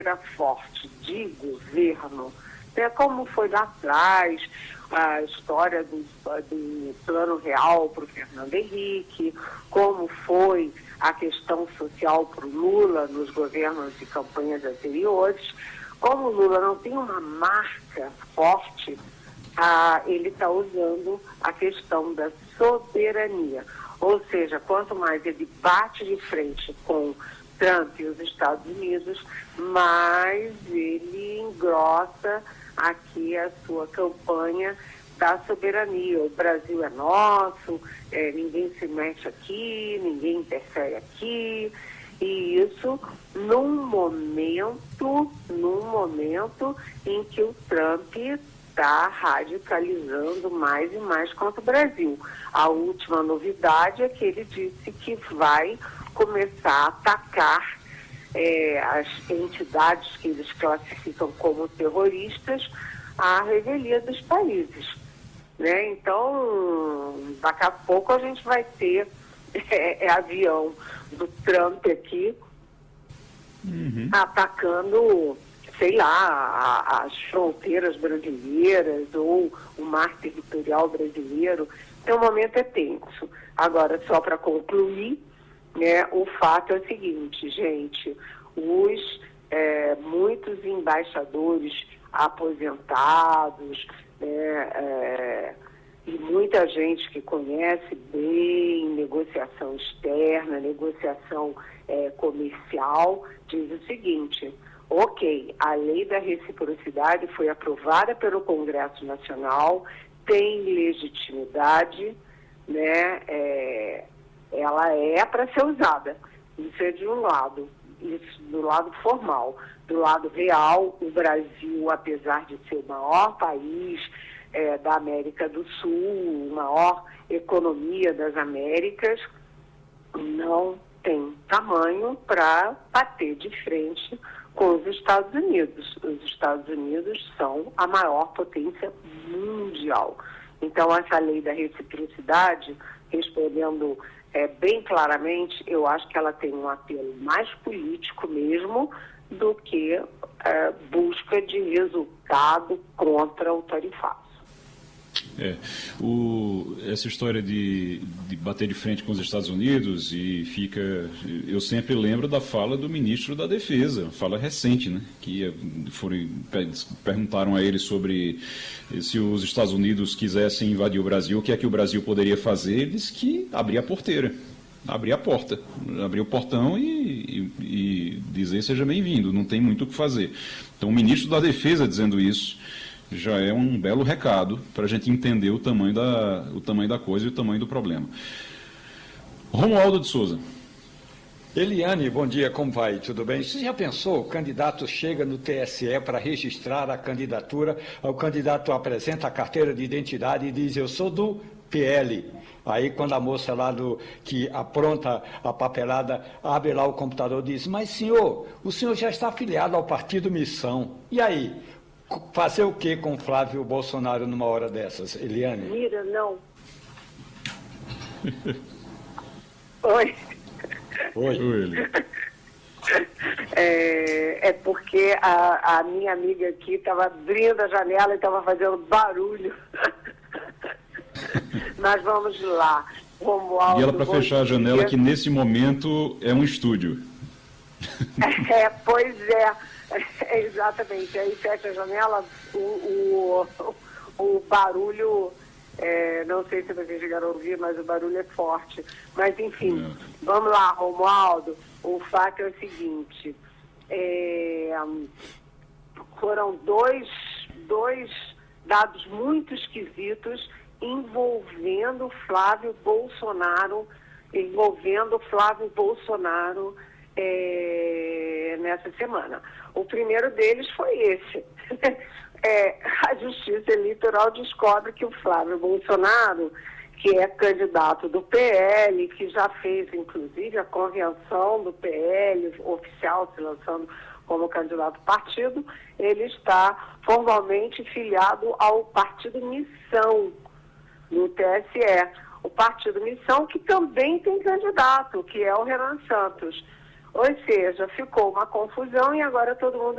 forte de governo, né, como foi lá atrás a história do Plano Real para o Fernando Henrique, como foi a questão social para o Lula nos governos de campanhas anteriores. Como o Lula não tem uma marca forte, ele está usando a questão da soberania. Ou seja, quanto mais ele bate de frente com Trump e os Estados Unidos, mais ele engrossa aqui a sua campanha da soberania. O Brasil é nosso, ninguém se mexe aqui, ninguém interfere aqui. E isso num momento em que o Trump está radicalizando mais e mais contra o Brasil. A última novidade é que ele disse que vai começar a atacar as entidades que eles classificam como terroristas à revelia dos países, né? Então, daqui a pouco a gente vai ter avião do Trump aqui atacando, sei lá, as fronteiras brasileiras ou o mar territorial brasileiro. Então, o momento é tenso. Agora, só para concluir, né, o fato é o seguinte, gente, muitos embaixadores aposentados, né, e muita gente que conhece bem negociação externa, negociação comercial, diz o seguinte: ok, a lei da reciprocidade foi aprovada pelo Congresso Nacional, tem legitimidade, né? Ela é para ser usada. Isso é de um lado, isso do lado formal. Do lado real, o Brasil, apesar de ser o maior país da América do Sul, maior economia das Américas, não tem tamanho para bater de frente com os Estados Unidos. Os Estados Unidos são a maior potência mundial. Então, essa lei da reciprocidade, respondendo bem claramente, eu acho que ela tem um apelo mais político mesmo do que busca de resultado contra o tarifaço. Essa história de bater de frente com os Estados Unidos eu sempre lembro da fala do ministro da Defesa, fala recente, né? Que perguntaram a ele sobre se os Estados Unidos quisessem invadir o Brasil, o que é que o Brasil poderia fazer. Ele disse que abrir a porteira, abrir a porta, abrir o portão e dizer seja bem-vindo, não tem muito o que fazer. Então o ministro da Defesa dizendo isso já é um belo recado para a gente entender o tamanho da coisa e o tamanho do problema. Romualdo de Souza. Eliane, bom dia, como vai? Tudo bem? Você já pensou, o candidato chega no TSE para registrar a candidatura, o candidato apresenta a carteira de identidade e diz: eu sou do PL. Aí quando a moça lá que apronta a papelada abre lá o computador e diz: mas senhor, o senhor já está afiliado ao Partido Missão. E aí? Fazer o que com Flávio Bolsonaro numa hora dessas, Eliane? Mira, não. Oi. Oi. Porque a minha amiga aqui estava abrindo a janela e estava fazendo barulho. Mas vamos lá. Romualdo, e ela para fechar a janela, que nesse momento é um estúdio. Pois é. Exatamente, aí fecha a janela, o barulho, não sei se vocês chegaram a ouvir, mas o barulho é forte. Mas enfim, vamos lá, Romualdo, o fato é o seguinte, foram dois dados muito esquisitos envolvendo Flávio Bolsonaro nessa semana. O primeiro deles foi esse. A Justiça Eleitoral descobre que o Flávio Bolsonaro, que é candidato do PL, que já fez, inclusive, a convenção do PL oficial, se lançando como candidato ao partido, ele está formalmente filiado ao Partido Missão, no TSE. O Partido Missão, que também tem candidato, que é o Renan Santos. Ou seja, ficou uma confusão e agora todo mundo